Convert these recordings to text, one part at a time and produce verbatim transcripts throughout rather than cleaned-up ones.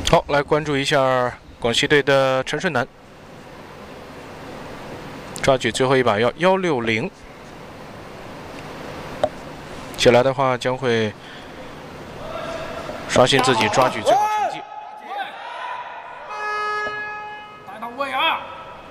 好，来关注一下广西队的陈顺南，抓举最后一把要幺六零，起来的话将会刷新自己抓举最好成绩。 带到位啊！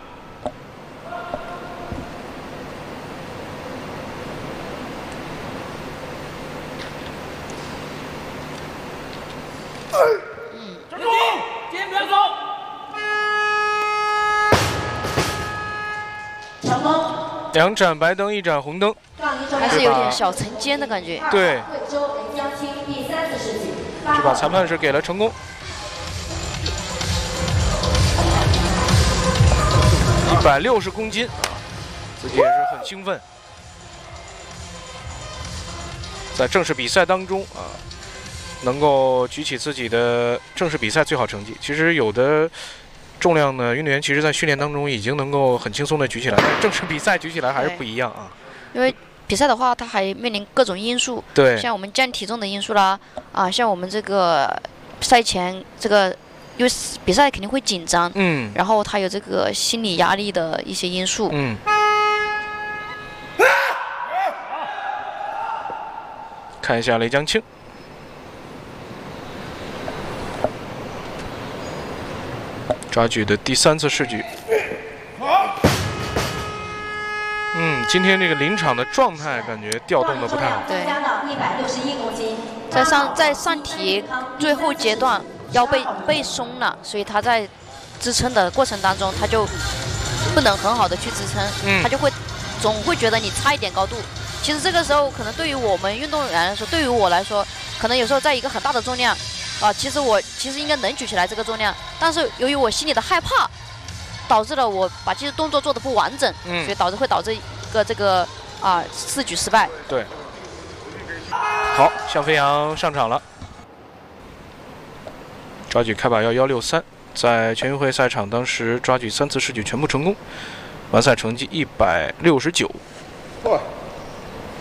两盏白灯，一盏红灯， 还是有点小晨间的感觉。 对，这把裁判是给了成功。一百六十公斤啊，自己也是很兴奋。在正式比赛当中啊，能够举起自己的正式比赛最好成绩。其实有的。 重量呢，运动员其实在训练当中已经能够很轻松的举起来，但是正式比赛举起来还是不一样啊。 因为比赛的话，它还面临各种因素， 对， 像我们降体重的因素啦，啊，像我们这个赛前这个，因为比赛肯定会紧张， 嗯， 然后它有这个心理压力的一些因素， 嗯。看一下雷江庆。 抓举的第三次试举，嗯，今天这个临场的状态感觉调动的不太好。 对，在上在上体最后阶段腰背背松了，所以他在支撑的过程当中他就不能很好的去支撑， 嗯、 他就会总会觉得你差一点高度。其实这个时候可能对于我们运动员来说，对于我来说，可能有时候在一个很大的重量。 啊，其实我其实应该能举起来这个重量，但是由于我心里的害怕，导致了我把这些动作做的不完整，嗯，所以导致会导致一个这个啊试举失败。 对。好，向飞扬上场了，抓举开把要幺六三，在全运会赛场当时抓举三次试举全部成功，完赛成绩一百六十九。哇！